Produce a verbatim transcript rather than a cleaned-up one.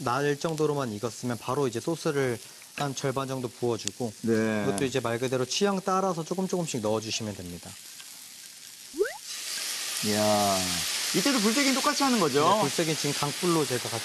날 정도로만 익었으면 바로 이제 소스를 한 절반 정도 부어주고 네. 이것도 이제 말 그대로 취향 따라서 조금 조금씩 넣어주시면 됩니다. 이야. 이때도 불때기는 똑같이 하는 거죠? 네, 불색은 지금 강불로 제가 같이